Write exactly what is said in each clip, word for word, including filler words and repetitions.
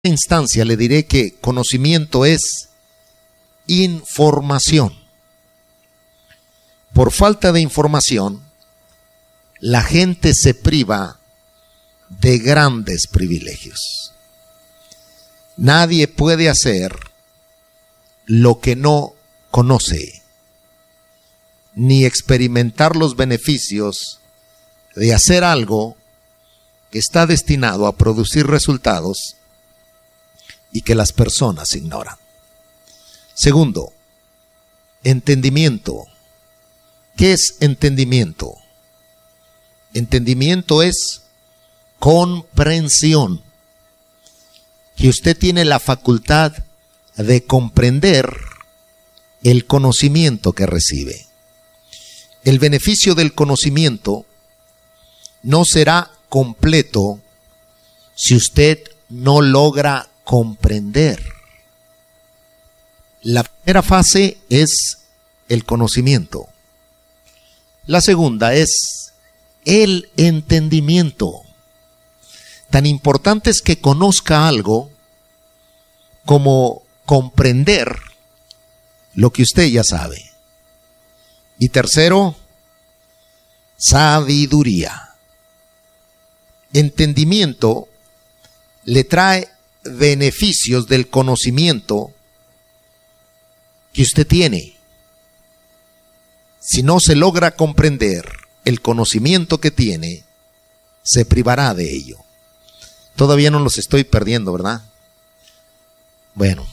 instancia le diré que conocimiento es información. Por falta de información, la gente se priva de grandes privilegios. Nadie puede hacer lo que no conoce, ni experimentar los beneficios de hacer algo que está destinado a producir resultados y que las personas ignoran. Segundo, entendimiento. ¿Qué es entendimiento? Entendimiento es comprensión. Que usted tiene la facultad de comprender el conocimiento que recibe. El beneficio del conocimiento no será completo si usted no logra comprender. La primera fase es el conocimiento. La segunda es el entendimiento. Tan importante es que conozca algo como comprender lo que usted ya sabe. Y tercero, sabiduría. Entendimiento le trae beneficios del conocimiento que usted tiene. Si no se logra comprender el conocimiento que tiene, se privará de ello. Todavía no los estoy perdiendo, ¿verdad? Bueno,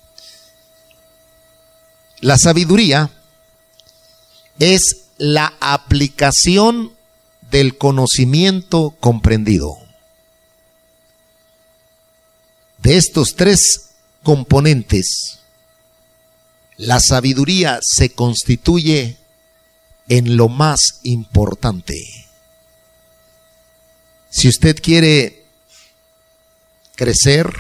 la sabiduría es la aplicación del conocimiento comprendido. De estos tres componentes, la sabiduría se constituye en lo más importante. Si usted quiere crecer,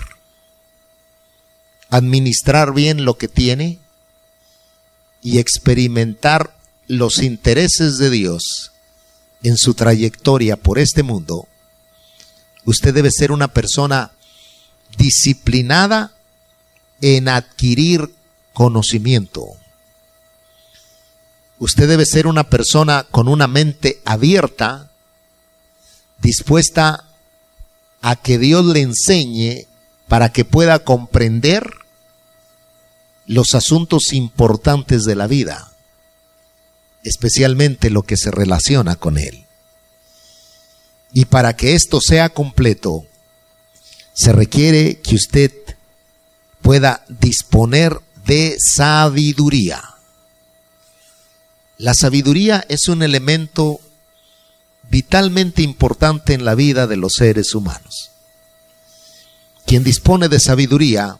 administrar bien lo que tiene y experimentar los intereses de Dios en su trayectoria por este mundo, usted debe ser una persona disciplinada en adquirir conocimiento. Usted debe ser una persona con una mente abierta, dispuesta a que Dios le enseñe para que pueda comprender los asuntos importantes de la vida, especialmente lo que se relaciona con él. Y para que esto sea completo, se requiere que usted pueda disponer de sabiduría. La sabiduría es un elemento vitalmente importante en la vida de los seres humanos. Quien dispone de sabiduría,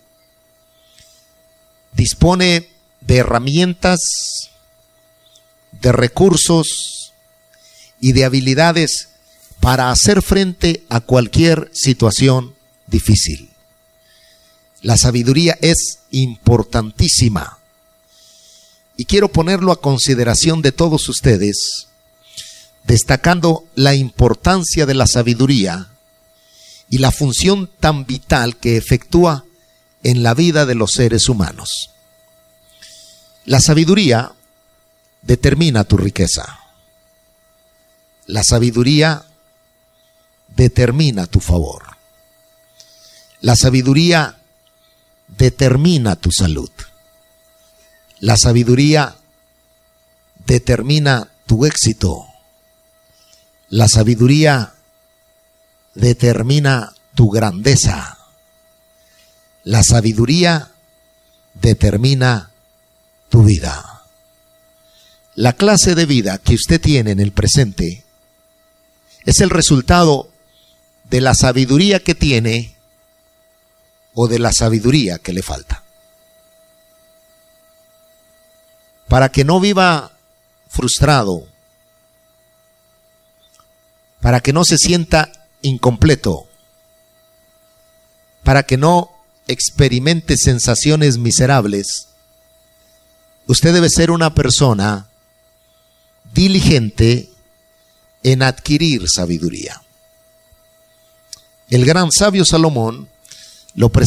dispone de herramientas, de recursos y de habilidades para hacer frente a cualquier situación difícil. La sabiduría es importantísima y quiero ponerlo a consideración de todos ustedes, destacando la importancia de la sabiduría y la función tan vital que efectúa en la vida de los seres humanos. La sabiduría determina tu riqueza. La sabiduría determina tu favor. La sabiduría determina tu salud. La sabiduría determina tu éxito. La sabiduría determina tu grandeza. La sabiduría determina tu vida. La clase de vida que usted tiene en el presente es el resultado de la sabiduría que tiene o de la sabiduría que le falta. Para que no viva frustrado, para que no se sienta incompleto, para que no experimente sensaciones miserables, usted debe ser una persona diligente en adquirir sabiduría. El gran sabio Salomón lo